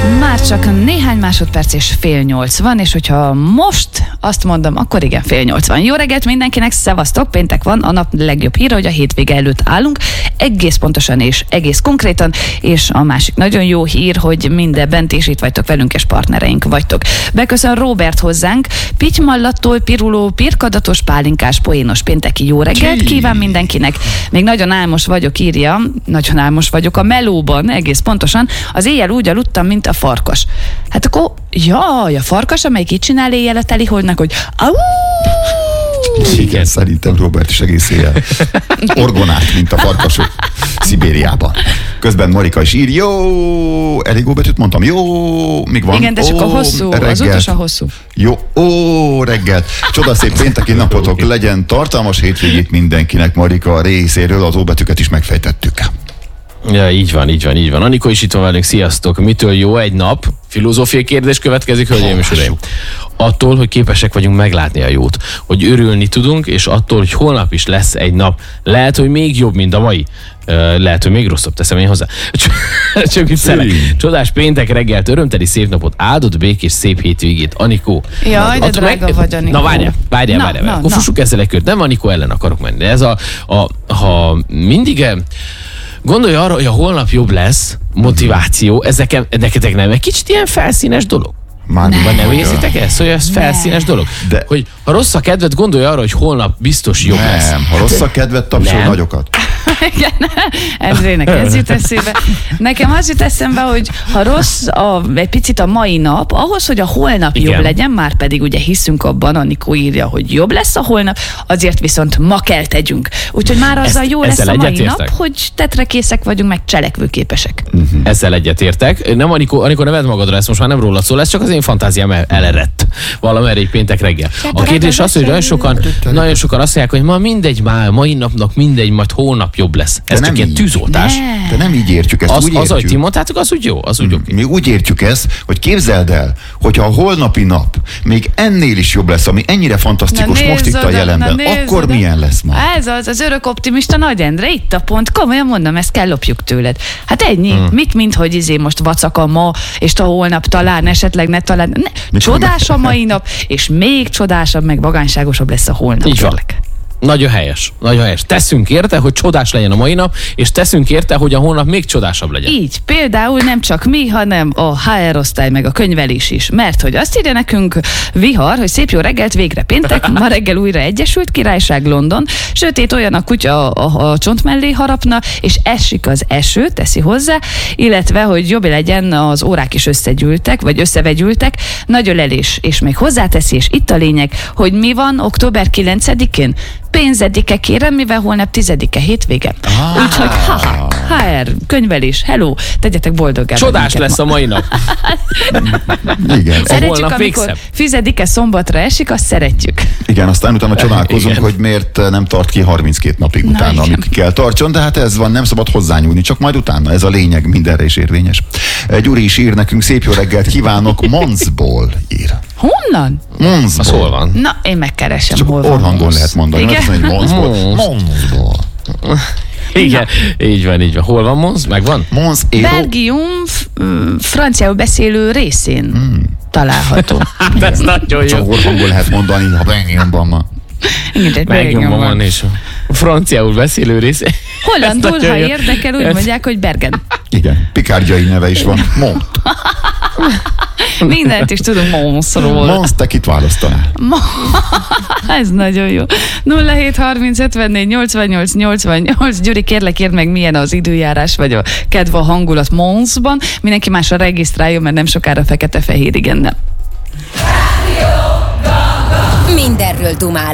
Már csak néhány másodperc és 7:30 van, és hogyha most azt mondom, akkor igen, 7:30 van. Jó reggelt mindenkinek, szevasztok, péntek van, a nap legjobb híre, hogy a hétvége előtt állunk, egész pontosan és egész konkrétan, és a másik nagyon jó hír, hogy mindebben is itt vagytok velünk, és partnereink vagytok. Beköszön Robert hozzánk, pitymallattól piruló, pirkadatos, pálinkás, poénos pénteki jó reggelt kíván mindenkinek. Még nagyon álmos vagyok, írja, nagyon álmos vagyok a melóban, egész pontosan, az éjjel úgy aludtam, mint a farkas. Hát akkor, jaj, a farkas, amelyik így csinál éjjel a teliholdnak, hogy igen, szerintem Robert is egész éjjel orgonát, mint a farkasok Szibériában. Közben Marika is ír, jó, elég óbetűt mondtam, jó, még van. Igen, de csak a hosszú, az utas a hosszú. Jó, reggelt. Csodaszép pénteki napotok legyen, tartalmas hétvégét mindenkinek, Marika részéről, az óbetűket is megfejtettük. Ja, így van. Anikó is itt van velünk, sziasztok. Mitől jó egy nap? Filozófiai kérdés következik, hölgyeim és uraim. Attól, hogy képesek vagyunk meglátni a jót, hogy örülni tudunk, és attól, hogy holnap is lesz egy nap. Lehet, hogy még jobb, mint a mai. Lehet, hogy még rosszabb, teszem én hozzá. Csak viccelek. Csodás péntek reggelt, örömteli szép napot, áldott békés szép hétvégét. Anikó. Jaj, de drága vagy, Anikó. Na várjál. Akkor fussuk ezzel egy kört. Nem Anikó ellen akarok menni. De ez ha mindig... Gondolj arra, hogy a holnap jobb lesz, motiváció, nektek nem egy kicsit ilyen felszínes dolog? Nem érzitek ezt, hogy ez felszínes dolog? De... Hogy ha rossz a kedved, gondolj arra, hogy holnap biztos jobb lesz. Nem, ha rossz a kedved, tapsol nagyokat. Igen, Endrének ez jut eszébe. Nekem az jut eszembe, hogy ha rossz egy picit a mai nap, ahhoz, hogy a holnap jobb legyen, már pedig ugye hiszünk abban, Anikó írja, hogy jobb lesz a holnap, azért viszont ma kell tegyünk. Úgyhogy már azzal jó lesz a mai nap, hogy tetrekészek vagyunk, meg cselekvőképesek. Ezzel egyetértek. Nem Anikó, neved magadra, ezt most már nem róla szól, ez csak az én fantáziám elerett valamerre egy péntek reggel. A kérdés az, hogy nagyon sokan azt mondják, hogy ma mindegy, már mai napnak mindegy, majd holnap jobb lesz. Ez csak ilyen tűzoltás. De nem így értjük ezt. Az, hogy ti mondtátok, az úgy jó. Mi úgy értjük ezt, hogy képzeld el, hogyha a holnapi nap még ennél is jobb lesz, ami ennyire fantasztikus most itt a jelenben, akkor milyen lesz ma? Ez az örök optimista Nagy Endre, itt a pont, komolyan mondom, ezt kell lopjuk tőled. Hát ennyi, hogy most vacak a ma, és a holnap talán, esetleg ne talán. Csodás a mai nap, és még csodásabb, meg vagányságosabb lesz a holnap. Így van. Nagyon helyes. Teszünk érte, hogy csodás legyen a mai nap, és teszünk érte, hogy a holnap még csodásabb legyen. Így, például nem csak mi, hanem a HR osztály, meg a könyvelés is. Mert hogy azt írja nekünk Vihar, hogy szép jó reggelt, végre péntek, ma reggel újra Egyesült Királyság, London, sötét olyan a kutya a csont mellé harapna, és esik az eső, teszi hozzá, illetve, hogy jobb legyen, az órák is összegyűltek, vagy összevegyültek, nagy ölelés, és még hozzáteszi, és itt a lényeg, hogy mi van október 9-én? Pénzedike kérem, mivel holnap 10-e hétvége. Úgyhogy HR, könyvelés, hello, tegyetek boldoggá. Csodás lesz a mai nap. Igen. Szeretjük, amikor fizedike szombatra esik, azt szeretjük. Igen, aztán utána csodálkozunk, hogy miért nem tart ki 32 napig utána, amíg kell tartson, de hát ez van, nem szabad hozzányúlni, csak majd utána, ez a lényeg, mindenre is érvényes. Gyuri is ír nekünk, szép jó reggelt kívánok, Monsból ír. Honnan? Monsból. Hol van? Na, én megkeresem, csak hol van. orhangon lehet mondani, mert azt mondja, hogy Monsból. Igen, így van. Hol van Mons? Megvan? Mons Belgium franciául beszélő részén található. Ez nagyon jó. Csak orhangon lehet mondani, ha Belgiumban van. Belgiumban van, és a franciául beszélő részén. Hollandul, ha érdekel, úgy mondják, hogy Bergen. Igen, pikárdiai neve is van. Mont. Mindent is tudunk Monsról. Mons, te kit választanál? Ez nagyon jó. 0730 54 88 88. Gyuri, kérlek, írd meg, milyen az időjárás, vagy a kedve a hangulat Monsban. Mindenki másra regisztráljon, mert nem sokára fekete-fehér, igen, nem. Mindenről dumálunk.